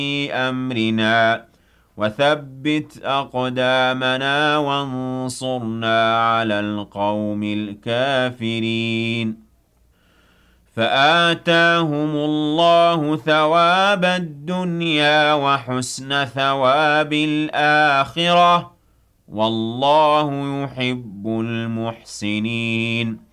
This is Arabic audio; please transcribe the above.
أمرنا وثبت أقدامنا وانصرنا على القوم الكافرين فآتاهم الله ثواب الدنيا وحسن ثواب الآخرة والله يحب المحسنين